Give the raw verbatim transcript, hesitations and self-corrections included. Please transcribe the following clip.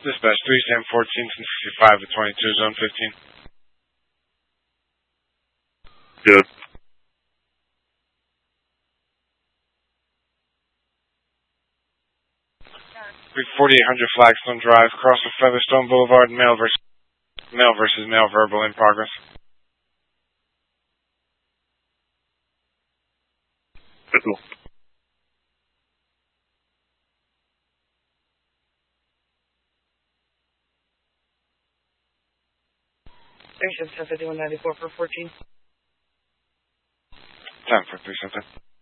Dispatch three Sam fourteen sixty-five to twenty-two, zone fifteen. Good. forty-eight hundred Flagstone Drive, across the Featherstone Boulevard, male versus male versus male verbal in progress. Cool. Three six seven fifty one ninety four for fourteen. Time for three something.